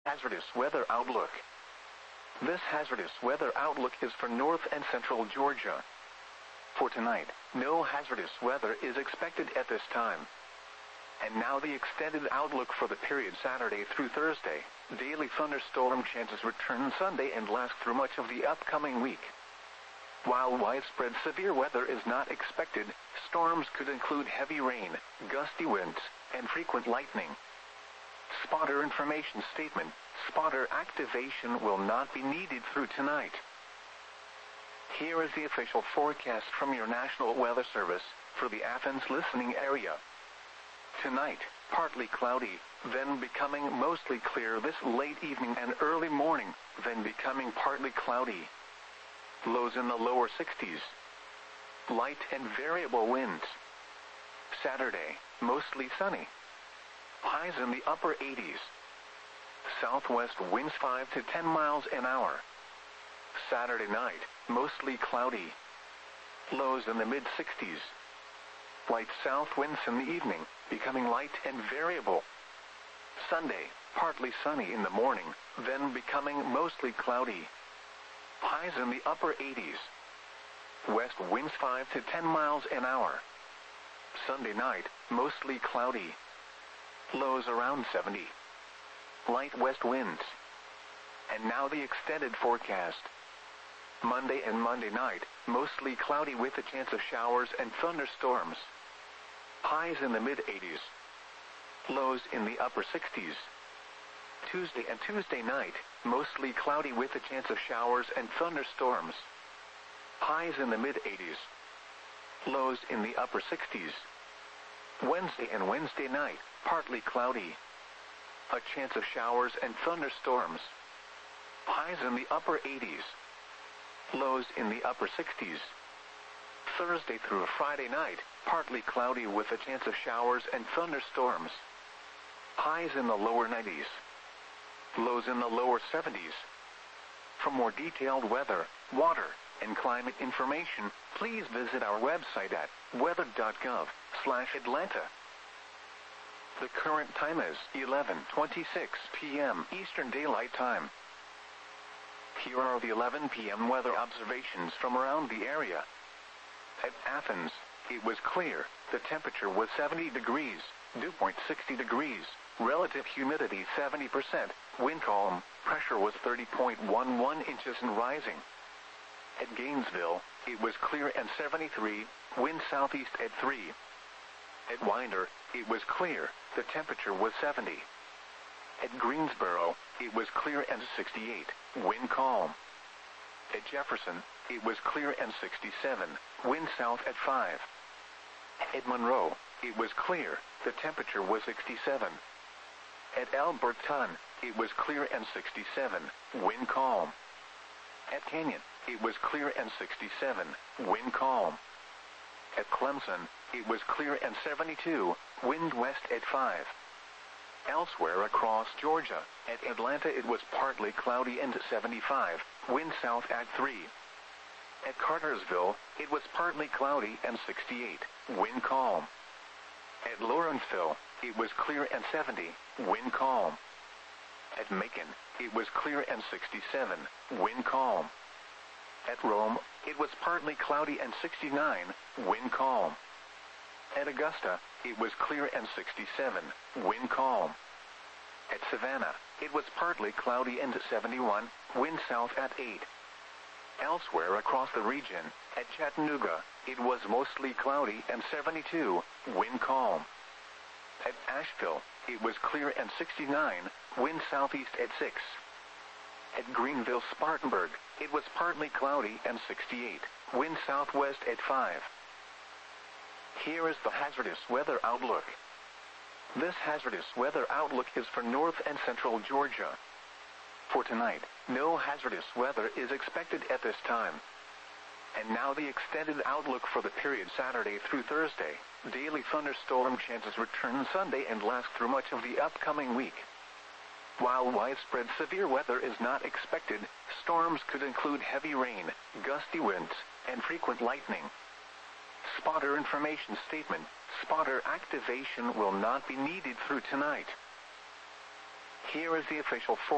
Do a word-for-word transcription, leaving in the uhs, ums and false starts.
Hazardous weather outlook. This hazardous weather outlook is for north and central Georgia. For tonight, no hazardous weather is expected at this time. And now the extended outlook for the period Saturday through Thursday. Daily thunderstorm chances return Sunday and last through much of the upcoming week. While widespread severe weather is not expected, storms could include heavy rain, gusty winds, and frequent lightning. Spotter information statement. Spotter activation will not be needed through tonight. Here is the official forecast from your National Weather Service for the Athens listening area. Tonight, partly cloudy, then becoming mostly clear this late evening and early morning, then becoming partly cloudy. Lows in the lower sixties. Light and variable winds. Saturday, mostly sunny. Highs in the upper eighties. Southwest winds five to ten miles an hour. Saturday night, mostly cloudy. Lows in the mid sixties. Light south winds in the evening, becoming light and variable. Sunday, partly sunny in the morning, then becoming mostly cloudy. Highs in the upper eighties. West winds five to ten miles an hour. Sunday night, mostly cloudy. Lows around seventy. Light west winds. And now the extended forecast. Monday and Monday night, mostly cloudy with a chance of showers and thunderstorms. Highs in the mid eighties. Lows in the upper sixties. Tuesday and Tuesday night, mostly cloudy with a chance of showers and thunderstorms. Highs in the mid eighties. Lows in the upper sixties. Wednesday and Wednesday night, partly cloudy. A chance of showers and thunderstorms. Highs in the upper eighties. Lows in the upper sixties. Thursday through Friday night, partly cloudy with a chance of showers and thunderstorms. Highs in the lower nineties. Lows in the lower seventies. For more detailed weather, water, and climate information, please visit our website at weather dot gov slash Atlanta. The current time is eleven twenty-six p m Eastern Daylight Time. Here are the eleven p m weather observations from around the area. At Athens, it was clear. The temperature was seventy degrees, dew point sixty degrees, relative humidity seventy percent, wind calm, pressure was thirty point one one inches and rising. At Gainesville, it was clear and seventy-three, wind southeast at three. At Winder, it was clear, the temperature was seventy. At Greensboro, it was clear and sixty-eight, wind calm. At Jefferson, it was clear and sixty-seven, wind south at five. At Monroe, it was clear, the temperature was sixty-seven. At Alberton, it was clear and sixty-seven, wind calm. At Canyon, it was clear and sixty-seven, wind calm. At Clemson, it was clear and seventy-two, wind west at five. Elsewhere across Georgia, at Atlanta it was partly cloudy and seventy-five, wind south at three. At Cartersville, it was partly cloudy and sixty-eight, wind calm. At Lawrenceville, it was clear and seventy, wind calm. At Macon, it was clear and sixty-seven, wind calm. At Rome, it was partly cloudy and sixty-nine, wind calm. At Augusta, it was clear and sixty-seven, wind calm. At Savannah, it was partly cloudy and seventy-one, wind south at eight. Elsewhere across the region, at Chattanooga, it was mostly cloudy and seventy-two, wind calm. At Asheville, it was clear and sixty-nine, wind southeast at six. At Greenville-Spartanburg, it was partly cloudy and sixty-eight, wind southwest at five. Here is the hazardous weather outlook. This hazardous weather outlook is for north and central Georgia. For tonight, no hazardous weather is expected at this time. And now the extended outlook for the period Saturday through Thursday. Daily thunderstorm chances return Sunday and last through much of the upcoming week. While widespread severe weather is not expected, storms could include heavy rain, gusty winds, and frequent lightning. Spotter information statement. Spotter activation will not be needed through tonight. Here is the official